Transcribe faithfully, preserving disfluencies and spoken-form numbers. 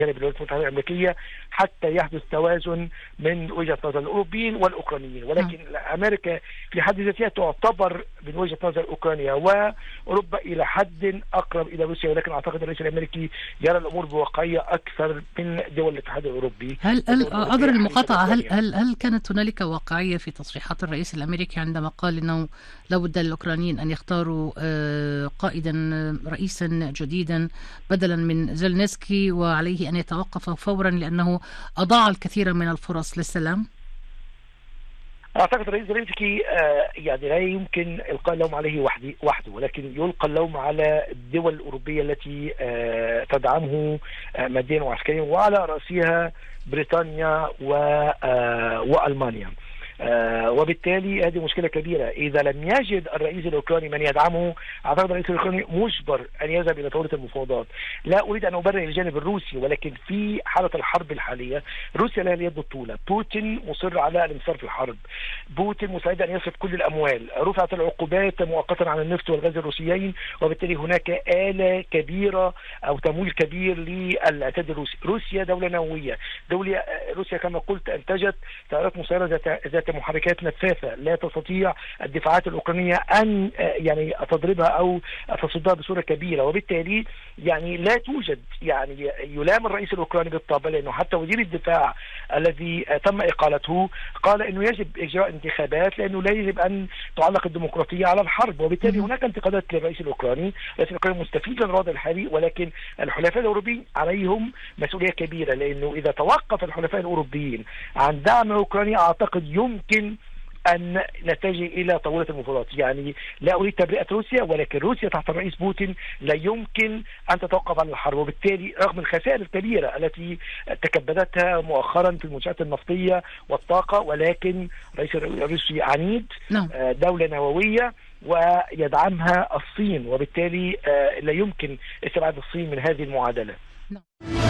جانب الولايات المتحدة الأمريكية حتى يحدث توازن من وجهة نظر الأوروبيين والأوكرانيين. ولكن أمريكا في حد ذاتها تعتبر من وجهة نظر أوكرانيا وأوروبا إلى حد أقرب إلى روسيا، ولكن أعتقد الرئيس الأمريكي يرى الأمور بواقعية أكثر من دول الاتحاد الأوروبي. هل أقدر المقاطعة هل هل هل كانت هنالك واقعية في تصريحات الرئيس الأمريكي عندما قال إنه لابد للأوكرانيين أن يختاروا قائدا رئيسا جديدا بدلا من زيلينسكي وعليه أن يتوقف فورا لأنه أضاع الكثير من الفرص للسلام؟ أعتقد الرئيس زيلينسكي يعني لا يمكن إلقاء اللوم عليه وحده، ولكن يلقى اللوم على الدول الأوروبية التي تدعمه ماديا وعسكريا، وعلى رأسها بريطانيا وألمانيا. آه وبالتالي هذه مشكلة كبيرة. إذا لم يجد الرئيس الأوكراني من يدعمه، أعتقد الرئيس الأوكراني مجبر أن يذهب إلى طاولة المفاوضات. لا أريد أن أبرر الجانب الروسي، ولكن في حالة الحرب الحالية روسيا لها اليد الطولة. بوتين مصر على الانتصار في الحرب، بوتين مستعد أن يصرف كل الأموال، رفعت العقوبات مؤقتا عن النفط والغاز الروسيين، وبالتالي هناك آلة كبيرة أو تمويل كبير للعتاد الروسي. روسيا دولة نووية، دولة روسيا كما قلت أنتجت طائرات مسيرة ذات ذات محركات نفاثة لا تستطيع الدفاعات الأوكرانية أن يعني تضربها أو تصدها بصورة كبيرة، وبالتالي يعني لا توجد يعني يلام الرئيس الأوكراني بالطبع، لأنه حتى وزير الدفاع الذي تم إقالته قال أنه يجب إجراء انتخابات لأنه لا يجب أن تعلق الديمقراطية على الحرب. وبالتالي هناك انتقادات للرئيس الأوكراني، الرئيس الأوكراني مستفيد من الوضع الحالي، ولكن الحلفاء الأوروبيين عليهم مسؤولية كبيرة، لأنه إذا توقف الحلفاء الأوروبيين عن دعم أوكرانيا أعتقد يمكن أن نتجه إلى طاولة المفاوضات. يعني لا أريد تبرئة روسيا، ولكن روسيا تحت الرئيس بوتين لا يمكن أن تتوقف عن الحرب، وبالتالي رغم الخسائر الكبيرة التي تكبدتها مؤخرا في المنشآت النفطية والطاقة، ولكن الرئيس الروسي عنيد، دولة نووية ويدعمها الصين، وبالتالي لا يمكن استبعاد الصين من هذه المعادلة.